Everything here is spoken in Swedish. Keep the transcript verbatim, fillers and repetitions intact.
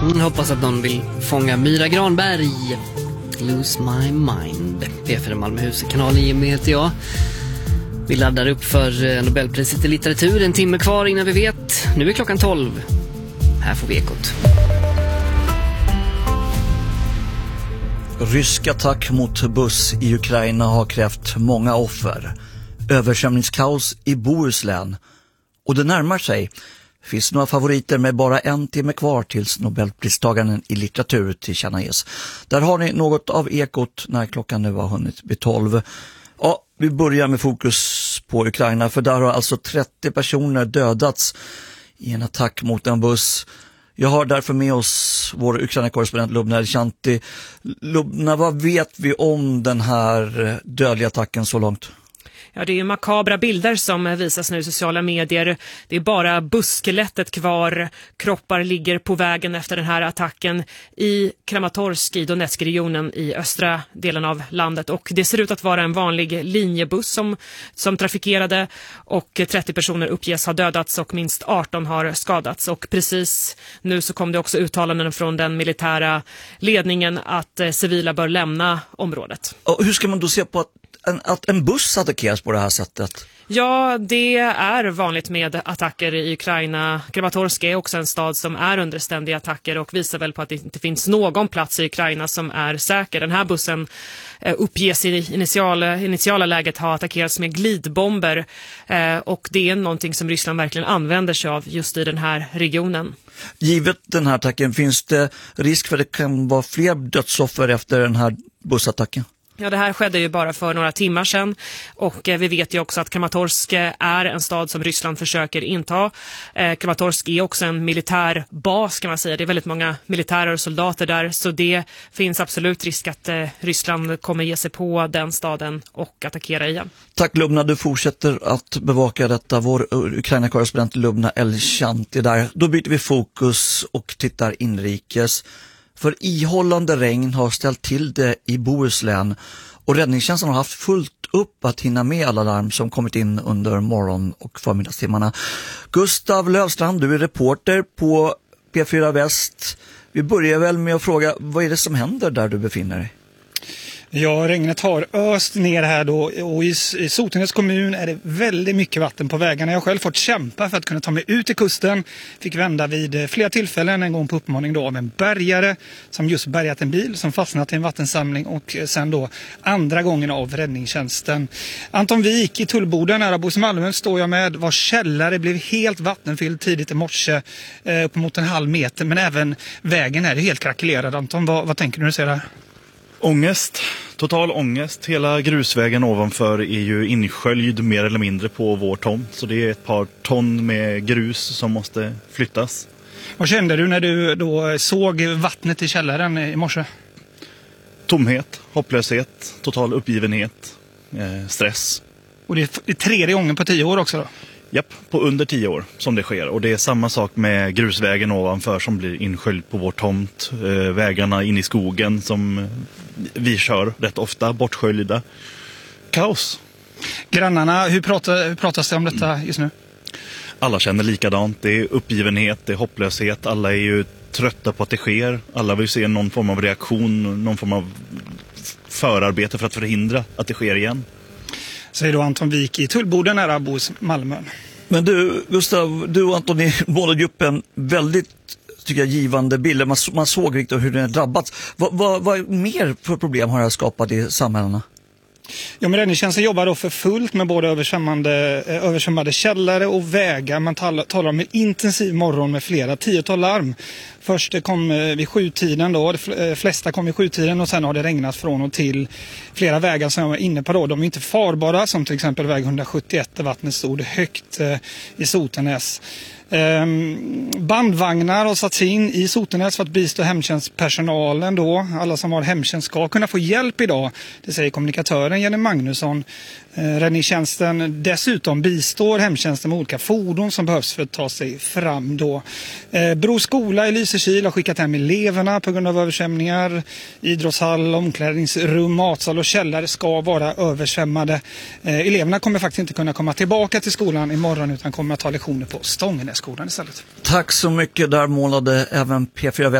Mm, hoppas att någon vill fånga Myra Granberg. Lose my mind. P fyra Malmöhus, kanalen Jimmy heter jag. Vi laddar upp för Nobelpriset i litteratur. En timme kvar innan vi vet. Nu är klockan tolv. Här får vi ekot. Rysk attack mot buss i Ukraina har krävt många offer. Översvämningskaos i Bohuslän. Och det närmar sig. Finns några favoriter med bara en timme kvar tills Nobelpristagaren i litteratur tillkännages. Där har ni något av ekot när klockan nu har hunnit bli tolv. Ja, vi börjar med fokus på Ukraina, för där har alltså trettio personer dödats i en attack mot en buss. Jag har därför med oss vår Ukraina-korrespondent Lubna Elshanti. Lubna, vad vet vi om den här dödliga attacken så långt? Ja, det är ju makabra bilder som visas nu i sociala medier. Det är bara busskelettet kvar. Kroppar ligger på vägen efter den här attacken i Kramatorsk i Donetsk-regionen i östra delen av landet. Och det ser ut att vara en vanlig linjebuss som, som trafikerade, och trettio personer uppges ha dödats och minst arton har skadats. Och precis nu så kom det också uttalanden från den militära ledningen att eh, civila bör lämna området. Och hur ska man då se på att En, att en buss attackeras på det här sättet? Ja, det är vanligt med attacker i Ukraina. Kramatorsk är också en stad som är under ständiga attacker och visar väl på att det inte finns någon plats i Ukraina som är säker. Den här bussen uppges i initiala, initiala läget ha attackerats med glidbomber, och det är någonting som Ryssland verkligen använder sig av just i den här regionen. Givet den här attacken, finns det risk för att det kan vara fler dödsoffer efter den här bussattacken? Ja, det här skedde ju bara för några timmar sedan, och eh, vi vet ju också att Kramatorsk är en stad som Ryssland försöker inta. Eh, Kramatorsk är också en militär bas, kan man säga. Det är väldigt många militärer och soldater där, så det finns absolut risk att eh, Ryssland kommer ge sig på den staden och attackera igen. Tack Lubna, du fortsätter att bevaka detta. Vår Ukraina-korrespondent Lubna Elshanti där. Då byter vi fokus och tittar inrikes. För ihållande regn har ställt till det i Bohuslän, och räddningstjänsten har haft fullt upp att hinna med alla larm som kommit in under morgon- och förmiddagstimmarna. Gustav Lövstrand, du är reporter på P fyra Väst. Vi börjar väl med att fråga, vad är det som händer där du befinner dig? Ja, regnet har öst ner här då, och i, i Sotenäs kommun är det väldigt mycket vatten på vägarna. Jag har själv fått kämpa för att kunna ta mig ut till kusten. Fick vända vid flera tillfällen, en gång på uppmaning då av en bärgare som just bärgat en bil som fastnat i en vattensamling, och sen då andra gången av räddningstjänsten. Anton Wik i Tullboden nära Bohus Malmö står jag med, vars källare blev helt vattenfylld tidigt i morse, eh, upp mot en halv meter, men även vägen är helt krackelerad. Anton, vad, vad tänker du när du ser det här? Ångest, total ångest. Hela grusvägen ovanför är ju insköljd mer eller mindre på vår tomt. Så det är ett par ton med grus som måste flyttas. Vad kände du när du då såg vattnet i källaren i morse? Tomhet, hopplöshet, total uppgivenhet, eh, stress. Och det är tredje gången på tio år också då? Japp, på under tio år som det sker. Och det är samma sak med grusvägen ovanför som blir insköljd på vår tomt. Eh, vägarna in i skogen som vi kör rätt ofta, bortsköljda. Kaos. Grannarna, hur, pratar, hur pratas det om detta just nu? Alla känner likadant. Det är uppgivenhet, det är hopplöshet. Alla är ju trötta på att det sker. Alla vill se någon form av reaktion, någon form av förarbete för att förhindra att det sker igen. Säger då Anton Wik i Tullboden nära Bohus Malmö. Men du, Gustav, du och Anton målade upp en väldigt, tycker jag, givande bild. Man, man såg riktigt hur den är drabbats. Vad, vad, vad mer för problem har det skapat i samhällena? Ja, men räddningstjänsten jobbar då för fullt med både översvämmande, översvämmade källare och vägar. Man talar, talar om en intensiv morgon med flera tiotal larm. Först kom vid sjutiden då, de flesta kom vid sjutiden, och sen har det regnat från och till. Flera vägar som jag var inne på då, de är inte farbara, som till exempel väg hundrasjuttioett där vattnet stod högt i Sotenäs. Um, bandvagnar har satts in i Sotenäs för att bistå hemtjänstpersonalen då. Alla som har hemtjänst ska kunna få hjälp idag, det säger kommunikatören Jenny Magnusson. Uh, räddningstjänsten dessutom bistår hemtjänsten med olika fordon som behövs för att ta sig fram då. Uh, Bro skola i Lysekil har skickat hem eleverna på grund av översvämningar. Idrottshall, omklädningsrum, matsal och källare ska vara översvämmade. Uh, eleverna kommer faktiskt inte kunna komma tillbaka till skolan imorgon, utan kommer att ta lektioner på Stångenässkolan istället. Tack så mycket. Där målade även P fyra